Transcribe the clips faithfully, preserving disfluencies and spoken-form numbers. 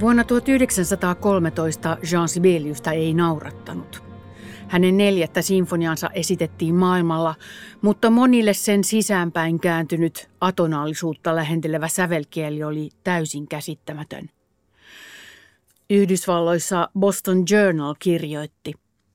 Vuonna tuhatyhdeksänsataakolmetoista Jean Sibeliusta ei naurattanut. Hänen neljättä sinfoniansa esitettiin maailmalla, mutta monille sen sisäänpäin kääntynyt atonaalisuutta lähentelevä sävelkieli oli täysin käsittämätön. Yhdysvalloissa Boston Journal kirjoitti: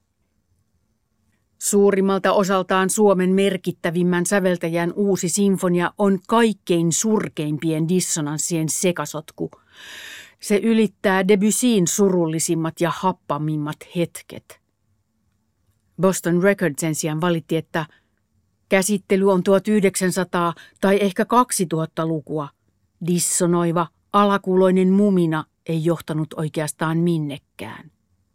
suurimmalta osaltaan Suomen merkittävimmän säveltäjän uusi sinfonia on kaikkein surkeimpien dissonanssien sekasotku. Se ylittää Debussyn surullisimmat ja happamimmat hetket. Boston Record sen sijaan valitti, että käsittely on tuhatyhdeksänsataa- tai ehkä kaksituhattalukua. Dissonoiva, alakuloinen mumina ei johtanut oikeastaan minnekään.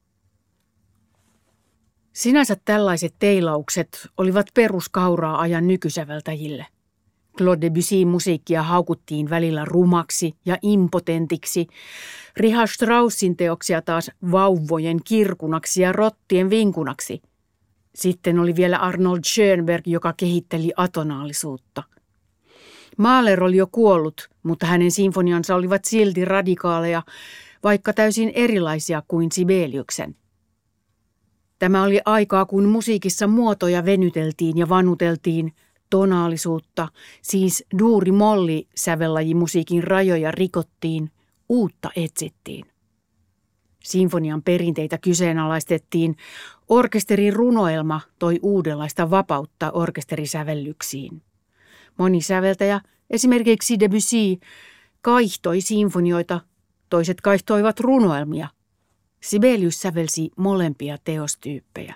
Sinänsä tällaiset teilaukset olivat peruskauraa ajan nykysäveltäjille. Claude Debussyn musiikkia haukuttiin välillä rumaksi ja impotentiksi, Richard Straussin teoksia taas vauvojen kirkunaksi ja rottien vinkunaksi. Sitten oli vielä Arnold Schönberg, joka kehitteli atonaalisuutta. Mahler oli jo kuollut, mutta hänen sinfoniansa olivat silti radikaaleja, vaikka täysin erilaisia kuin Sibeliuksen. Tämä oli aikaa, kun musiikissa muotoja venyteltiin ja vanuteltiin, tonaalisuutta, siis duuri-molli sävellajimusiikin rajoja rikottiin, uutta etsittiin. Sinfonian perinteitä kyseenalaistettiin, orkesterin runoelma toi uudenlaista vapautta orkesterisävellyksiin. Moni säveltäjä, esimerkiksi Debussy, kaihtoi sinfonioita, toiset kaihtoivat runoelmia. Sibelius sävelsi molempia teostyyppejä.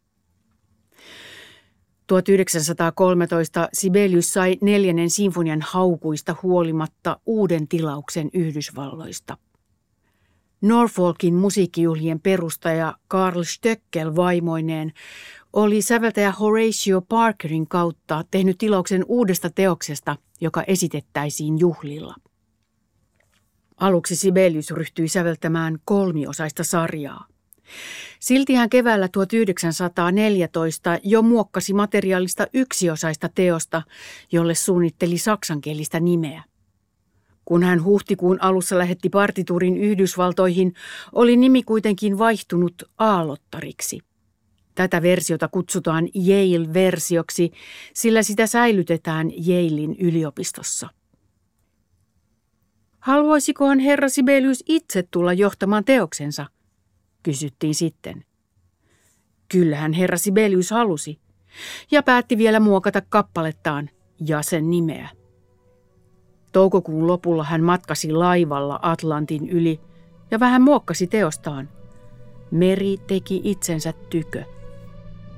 tuhatyhdeksänsataakolmetoista Sibelius sai neljännen sinfonian haukuista huolimatta uuden tilauksen Yhdysvalloista. Norfolkin musiikkijuhlien perustaja Carl Stöckel vaimoineen oli säveltäjä Horatio Parkerin kautta tehnyt tilauksen uudesta teoksesta, joka esitettäisiin juhlilla. Aluksi Sibelius ryhtyi säveltämään kolmiosaista sarjaa. Silti hän keväällä tuhatyhdeksänsataaneljätoista jo muokkasi materiaalista yksiosaista teosta, jolle suunnitteli saksankielistä nimeä. Kun hän huhtikuun alussa lähetti partituurin Yhdysvaltoihin, oli nimi kuitenkin vaihtunut aallottariksi. Tätä versiota kutsutaan Yale-versioksi, sillä sitä säilytetään Yalein yliopistossa. Haluaisikohan herra Sibelius itse tulla johtamaan teoksensa? Kysyttiin sitten. Kyllähän herra Sibelius halusi, ja päätti vielä muokata kappalettaan ja sen nimeä. Toukokuun lopulla hän matkasi laivalla Atlantin yli ja vähän muokkasi teostaan. Meri teki itsensä tykö.